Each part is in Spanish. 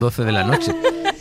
12 de la noche.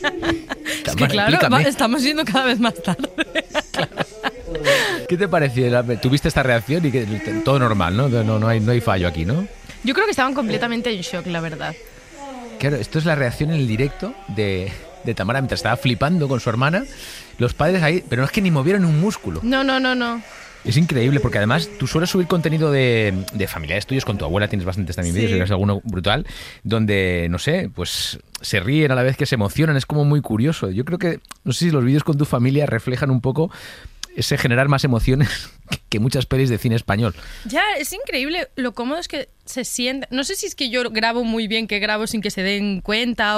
Es que claro, estamos yendo cada vez más tarde. Claro. ¿Qué te pareció? ¿Tuviste esta reacción? Y que todo normal, ¿no? No hay fallo aquí, ¿no? Yo creo que estaban completamente en shock, la verdad. Claro, esto es la reacción en el directo de Tamara mientras estaba flipando con su hermana. Los padres ahí, pero no es que ni movieron un músculo. No. Es increíble porque además tú sueles subir contenido de familiares tuyos, con tu abuela tienes bastantes también vídeos, y alguno brutal, donde, no sé, pues se ríen a la vez que se emocionan, es como muy curioso. Yo creo que, no sé si los vídeos con tu familia reflejan un poco ese generar más emociones que muchas pelis de cine español. Ya, es increíble lo cómodo es que se siente. No sé si es que yo grabo muy bien, que grabo sin que se den cuenta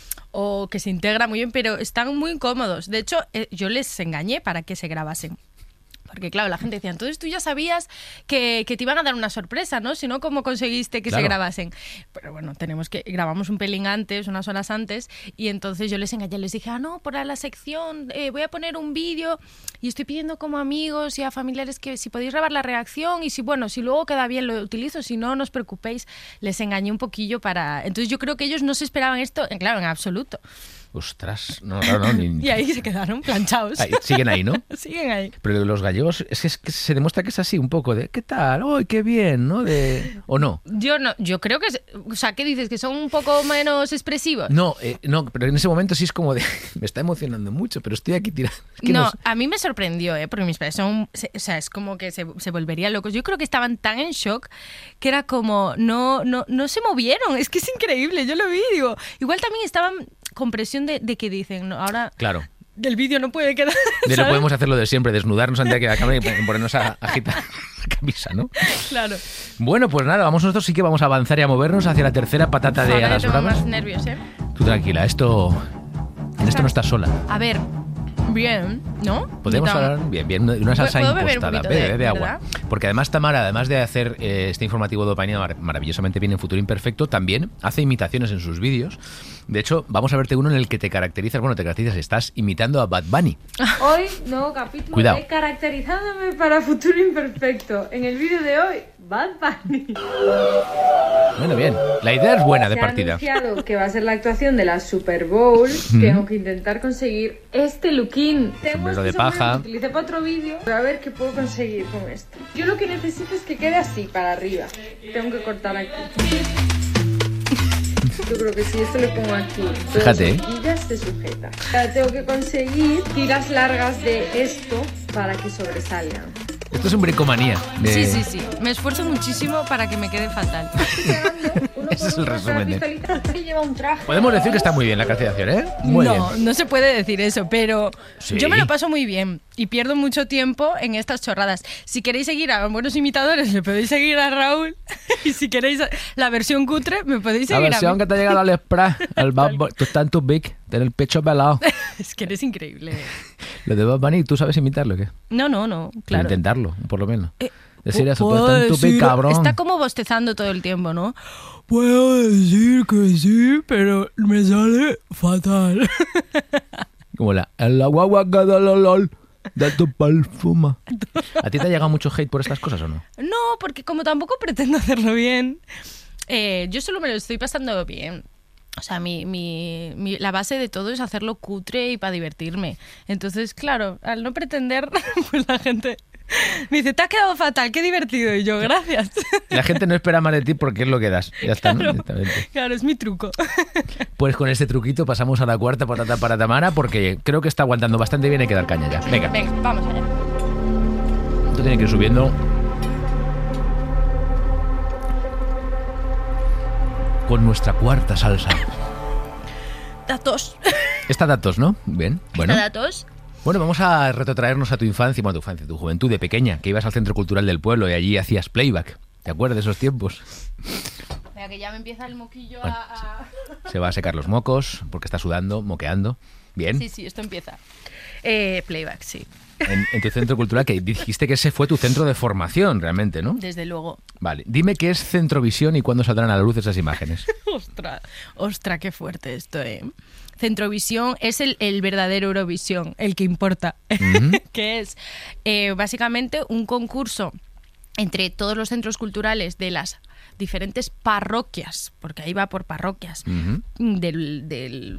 o que se integra muy bien, pero están muy cómodos. De hecho, yo les engañé para que se grabasen. Porque claro, la gente decía, entonces tú ya sabías que te iban a dar una sorpresa, ¿no? Si no, ¿cómo conseguiste que se grabasen? Pero bueno, grabamos un pelín antes, unas horas antes, y entonces yo les engañé, les dije, no, para la sección voy a poner un vídeo y estoy pidiendo como amigos y a familiares que si podéis grabar la reacción y si luego queda bien lo utilizo, si no, no os preocupéis. Les engañé un poquillo para... Entonces yo creo que ellos no se esperaban esto, claro, en absoluto. Ostras, no. Y ahí se quedaron planchados. Siguen ahí, ¿no? Siguen ahí. Pero los gallegos, es que se demuestra que es así, un poco de, ¿qué tal? ¡Uy, qué bien! ¿No? ¿O no? Yo creo que, o sea, ¿qué dices? ¿Que son un poco menos expresivos? No, pero en ese momento sí es como de, me está emocionando mucho, pero estoy aquí tirando. Es que no, a mí me sorprendió, porque mis padres o sea, es como que se volverían locos. Yo creo que estaban tan en shock que era como, no se movieron. Es que es increíble, yo lo vi y digo, igual también estaban con presión de que dicen, no, ahora claro, del vídeo no puede quedar, ¿sabes? No podemos hacer lo de siempre, desnudarnos ante la cámara y ponernos a agitar la camisa, ¿no? Claro. Bueno, pues nada, nosotros sí que vamos a avanzar y a movernos hacia la tercera patata de Alas Bravas. Más nervios, ¿eh? Tú tranquila, en esto no estás sola. A ver, bien, ¿no? Podemos hablar bien, una salsa impostada. Bebe agua. ¿verdad? Porque además Tamara, además de hacer este informativo de Dopamina maravillosamente bien en Futuro Imperfecto, también hace imitaciones en sus vídeos. De hecho, vamos a verte uno en el que te caracterizas, estás imitando a Bad Bunny. Hoy, nuevo capítulo. Cuidado. De Caracterizándome para Futuro Imperfecto. En el vídeo de hoy, Bad Bunny. Bueno, bien. La idea es buena de partida. Se ha anunciado que va a ser la actuación de la Super Bowl. Tengo que intentar conseguir este lookin. Sombrero de paja. Lo utilicé para otro vídeo. A ver qué puedo conseguir con esto. Yo lo que necesito es que quede así, para arriba. Tengo que cortar aquí. Yo creo que si esto le pongo aquí, fíjate, ya se sujeta. Ahora tengo que conseguir tiras largas de esto para que sobresalgan. Esto es un bricomanía. Sí. Me esfuerzo muchísimo para que me quede fatal. Ese es el resumen. Lleva un traje. Podemos decir que está muy bien la caracterización, ¿eh? Muy bien. No se puede decir eso, pero sí. Yo me lo paso muy bien y pierdo mucho tiempo en estas chorradas. Si queréis seguir a buenos imitadores, le podéis seguir a Raúl. Y si queréis la versión cutre, me podéis seguir a mí. La versión que te llega al Express, el Bad Bunny. Tú estás en tu big, tienes el pecho pelado. Es que eres increíble. Lo de Bad Bunny, ¿tú sabes imitarlo o qué? No, claro. Intentarlo, por lo menos. Decir eso, tú estás en tu big, cabrón. Está como bostezando todo el tiempo, ¿no? Puedo decir que sí, pero me sale fatal. Como la guagua que da lol de tu perfuma. ¿A ti te ha llegado mucho hate por estas cosas o no? No, porque como tampoco pretendo hacerlo bien, yo solo me lo estoy pasando bien. O sea, la base de todo es hacerlo cutre y para divertirme. Entonces, claro, al no pretender, pues la gente me dice, te has quedado fatal, qué divertido. Y yo, gracias. La gente no espera más de ti porque es lo que das. Ya está, claro, ¿no? Claro, es mi truco. Pues con este truquito pasamos a la cuarta patata para Tamara porque creo que está aguantando bastante bien, hay que dar caña ya. Venga, vamos allá. Esto tiene que ir subiendo. Con nuestra cuarta salsa. Datos. Está datos, ¿no? Bien, bueno. Está datos. Bueno, vamos a retrotraernos a tu infancia, tu juventud de pequeña, que ibas al Centro Cultural del Pueblo y allí hacías playback. ¿Te acuerdas de esos tiempos? Mira, que ya me empieza el moquillo bueno, Se va a secar los mocos porque está sudando, moqueando. Bien. Sí, esto empieza. Playback, sí. En tu centro cultural, que dijiste que ese fue tu centro de formación realmente, ¿no? Desde luego. Vale, dime qué es Centrovisión y cuándo saldrán a la luz esas imágenes. Ostras, qué fuerte esto, ¿eh? Centrovisión es el verdadero Eurovisión, el que importa, que es básicamente un concurso entre todos los centros culturales de las diferentes parroquias, porque ahí va por parroquias, del